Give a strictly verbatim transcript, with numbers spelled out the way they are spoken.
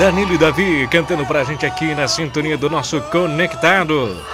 Danilo e Davi cantando pra gente aqui na sintonia do nosso Conectado.